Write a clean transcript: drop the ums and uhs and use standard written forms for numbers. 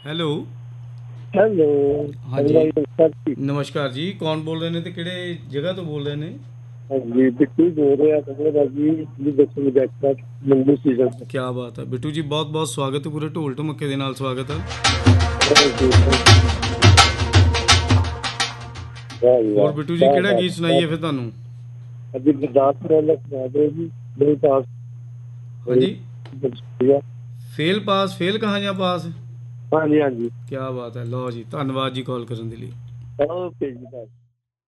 Hello. Hello. ਹਾਂਜੀ ਨਮਸਕਾਰ ਜੀ, ਕੌਣ ਬੋਲ ਰਹੇ ਨੇ ਤੇ ਕਿਹੜੇ ਜਗ੍ਹਾ ਤੋਂ ਬੋਲ ਰਹੇ ਨੇ? ਹਾਂਜੀ ਬਿੱਟੂ ਬੋਲ ਰਿਹਾ ਕਮਲਵਾਜੀ ਜੀ ਦੱਸੋ ਜੈਕਟ ਮੰਗੂ ਸੀਜ਼ਨ ਤੋਂ। ਕੀ ਬਾਤ ਹੈ ਬਿੱਟੂ ਜੀ, ਬਹੁਤ ਬਹੁਤ ਸਵਾਗਤ ਹੈ, ਪੂਰੇ ਢੋਲ ਢਮੱਕੇ ਦੇ ਨਾਲ ਸਵਾਗਤ ਹੈ। ਹੋਰ ਬਿੱਟੂ ਜੀ ਕਿਹੜਾ ਗੀਤ ਸੁਣਾਈਏ ਫਿਰ ਤੁਹਾਨੂੰ? ਅੱਜ ਗੁਰਦਾਸਪੁਰ ਵਾਲਾ ਸੁਣਾ ਦਿਓ ਜੀ। ਮੇਰੇ ਪਾਸ ਹਾਂਜੀ। ਫੇਲ ਪਾਸ, ਫੇਲ ਕਹਾਂ ਜਾਂ ਪਾਸ? ਹਾਂਜੀ ਹਾਂਜੀ। ਕੀ ਬਾਤ ਹੈ, ਲਓ ਜੀ, ਧੰਨਵਾਦ ਜੀ ਕਾਲ ਕਰਨ ਦੇ ਲਈ। ਓਕੇ ਜੀ ਬਾਏ।